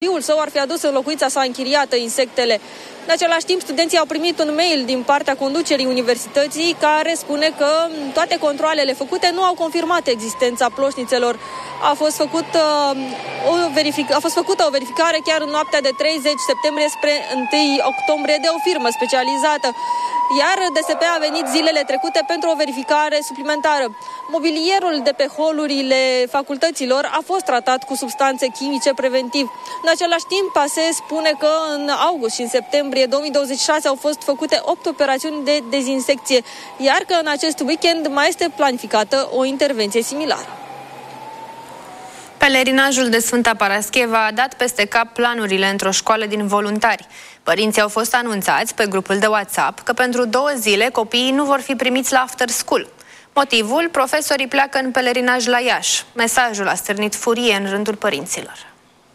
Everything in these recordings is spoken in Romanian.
Fiul său ar fi adus în locuința sa închiriată insectele. În același timp, studenții au primit un mail din partea conducerii universității care spune că toate controalele făcute nu au confirmat existența ploșnițelor. A fost făcută o verificare chiar în noaptea de 30 septembrie spre 1 octombrie de o firmă specializată, iar DSP a venit zilele trecute pentru o verificare suplimentară. Mobilierul de pe holurile facultăților a fost tratat cu substanțe chimice preventiv. În același timp, PASE spune că în august și în septembrie 2026 au fost făcute 8 operațiuni de dezinsecție, iar că în acest weekend mai este planificată o intervenție similară. Pelerinajul de Sfânta Parascheva a dat peste cap planurile într-o școală din voluntari. Părinții au fost anunțați pe grupul de WhatsApp că pentru 2 zile copiii nu vor fi primiți la after school. Motivul? Profesorii pleacă în pelerinaj la Iași. Mesajul a stârnit furie în rândul părinților.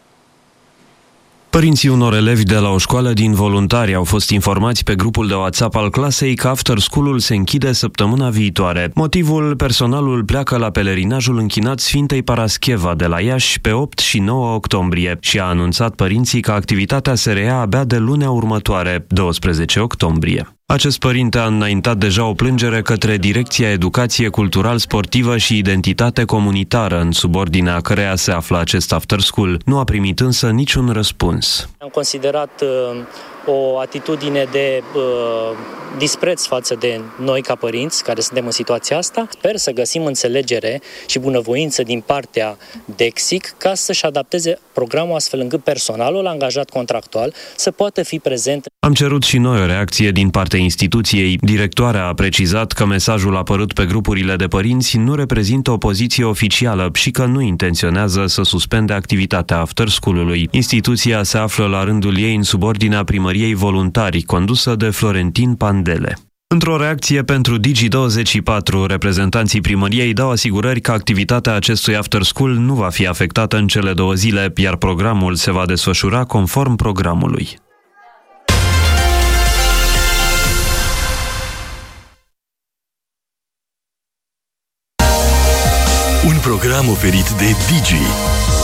Părinții unor elevi de la o școală din voluntari au fost informați pe grupul de WhatsApp al clasei că after school-ul se închide săptămâna viitoare. Motivul? Personalul pleacă la pelerinajul închinat Sfintei Parascheva de la Iași pe 8 și 9 octombrie și a anunțat părinții că activitatea se reia abia de lunea următoare, 12 octombrie. Acest părinte a înaintat deja o plângere către Direcția Educație Cultural-Sportivă și Identitate Comunitară, în subordinea căreia se află acest after school. Nu a primit însă niciun răspuns. Am considerat o atitudine de dispreț față de noi ca părinți care suntem în situația asta. Sper să găsim înțelegere și bunăvoință din partea DEXIC ca să-și adapteze programul astfel încât personalul angajat contractual să poată fi prezent. Am cerut și noi o reacție din partea instituției. Directoarea a precizat că mesajul apărut pe grupurile de părinți nu reprezintă o poziție oficială și că nu intenționează să suspende activitatea after school-ului. Instituția se află la rândul ei în subordinea Primăriei Voluntari, condusă de Florentin Pandele. Într-o reacție pentru Digi24, reprezentanții primăriei dau asigurări că activitatea acestui after school nu va fi afectată în cele 2 zile, iar programul se va desfășura conform programului. Un program oferit de Digi.